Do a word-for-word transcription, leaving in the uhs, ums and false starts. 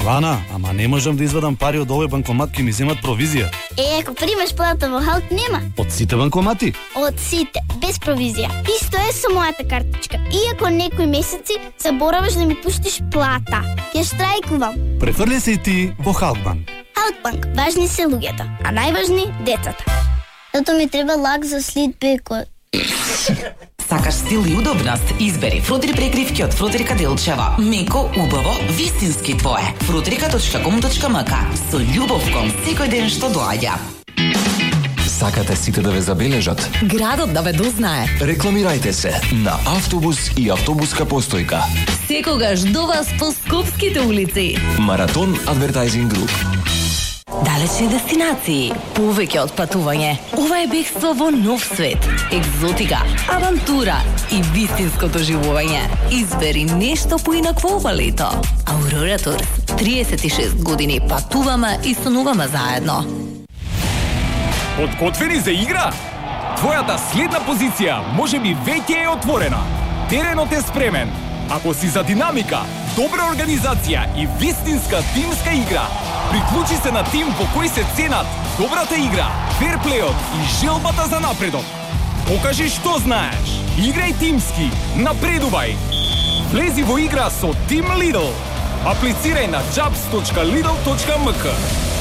Ивана, ама не можам да извадам пари од овој банкомат, ќе ми земат провизија. Е, ако примаш плата во Халк нема. Од сите банкомати? Од сите, без провизија. Исто е со мојата картичка. Иако некои месеци забораваш да ми пуштиш плата, ќе штрајкувам. Префрли се и ти во Халкбанк. Халкбанк, важни се луѓето, а најважни децата. Зато ми треба лак за слитбекот. Сакаш стил и удобност? Избери фрутри прекривки од Фрутрика Делчева. Меко, убаво, вистински твое. фрутрика точка ком точка ем ка. Со љубов кон секој ден што доаѓа. Сакате сите да ве забележат? Градот да ве дознае. Рекламирајте се на автобус и автобуска постојка. Секогаш до вас по скопските улици. Маратон Адвертайзинг Груп. Далечни дестинации, повеќе од патување. Ова е бегство во нов свет, екзотика, авантура и вистинско доживување. Избери нешто поинакво ова лето. Аурора Турс, триесет и шест години патуваме и сонуваме заедно. Подготвени за игра? Твојата следна позиција можеби веќе е отворена. Теренот е спремен. Ако си за динамика, добра организација и вистинска тимска игра, приклучи се на тим во кој се ценат добрата игра, ферплејот и желбата за напредок. Покажи што знаеш. Играј тимски, напредувај. Влези во игра со Тим Лидл. Аплицирај на джабс точка лидл точка ем ка.